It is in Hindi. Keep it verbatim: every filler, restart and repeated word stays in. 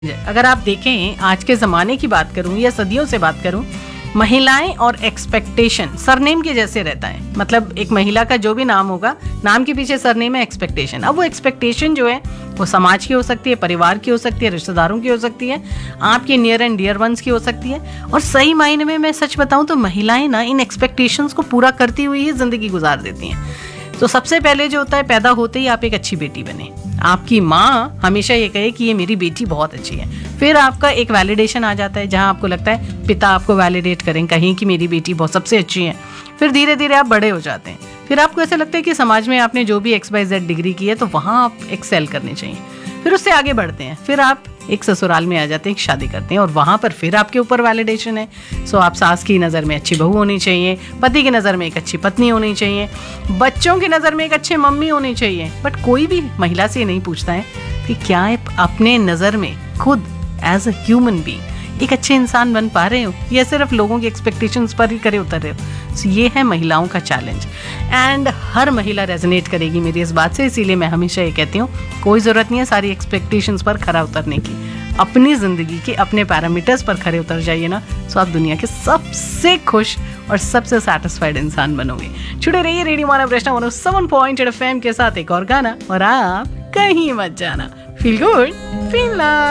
अगर आप देखें, आज के ज़माने की बात करूं या सदियों से बात करूं, महिलाएं और एक्सपेक्टेशन सरनेम के जैसे रहता है। मतलब एक महिला का जो भी नाम होगा, नाम के पीछे सरनेम है एक्सपेक्टेशन। अब वो एक्सपेक्टेशन जो है वो समाज की हो सकती है, परिवार की हो सकती है, रिश्तेदारों की हो सकती है, आपके नियर एंड डियर वंस की हो सकती है। और सही मायने में मैं सच बताऊं तो महिलाएं ना इन एक्सपेक्टेशंस को पूरा करती हुई ही जिंदगी गुजार देती हैं। तो सबसे पहले जो होता है, पैदा होते ही आप एक अच्छी बेटी बने, आपकी माँ हमेशा ये कहे कि ये मेरी बेटी बहुत अच्छी है। फिर आपका एक वैलिडेशन आ जाता है, जहाँ आपको लगता है पिता आपको वैलिडेट करें, कहीं कि मेरी बेटी बहुत सबसे अच्छी है। फिर धीरे धीरे आप बड़े हो जाते हैं, फिर आपको ऐसा लगता है कि समाज में आपने जो भी एक्स वाई जेड डिग्री की है तो वहाँ आप एक्सेल करनी चाहिए। फिर उससे आगे बढ़ते हैं, फिर आप एक ससुराल में आ जाते हैं, एक शादी करते हैं, और वहाँ पर फिर आपके ऊपर वैलिडेशन है। सो आप सास की नज़र में अच्छी बहू होनी चाहिए, पति की नज़र में एक अच्छी पत्नी होनी चाहिए, बच्चों की नज़र में एक अच्छे मम्मी होनी चाहिए। बट कोई भी महिला से नहीं पूछता है कि क्या आप अपने नज़र में खुद एज अ ह्यूमन बीइंग एक अच्छे इंसान बन पा रहे हो, या सिर्फ लोगों की एक्सपेक्टेशंस पर ही करे उतर रहे हो। so ये है महिलाओं का चैलेंज, एंड हर महिला रेजोनेट करेगी मेरी इस बात से। इसीलिए मैं हमेशा ये कहती हूँ, कोई ज़रूरत नहीं है सारी एक्सपेक्टेशंस पर खरा उतरने की। अपनी ज़िंदगी के अपने पैरामीटर्स पर खरे उतर जाइए ना, तो आप दुनिया के सबसे खुश और सबसे सेटिस्फाइड इंसान बनोगे। जुड़े रहिए रेडियो मानव प्रश्न one O seven point eight F M के साथ एक और गाना, और आप कहीं मत जाना। Feel good, feel love.